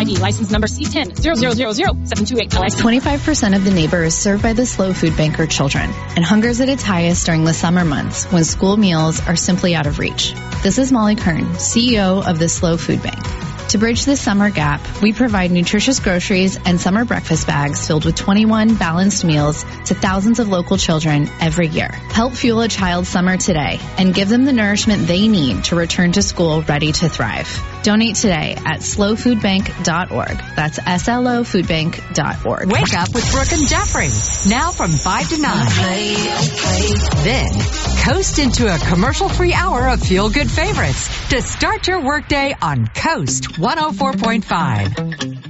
ID license number C10000728. 25% of the neighbor is served by the SLO Food Bank are children, and hunger's at its highest during the summer months when school meals are simply out of reach. This is Molly Kern, CEO of the SLO Food Bank. To bridge this summer gap, we provide nutritious groceries and summer breakfast bags filled with 21 balanced meals to thousands of local children every year. Help fuel a child's summer today and give them the nourishment they need to return to school ready to thrive. Donate today at slofoodbank.org. That's slofoodbank.org. Wake up with Brooke and Jeffrey, now from 5 to 9. Then, coast into a commercial-free hour of feel-good favorites to start your workday on Coast 104.5.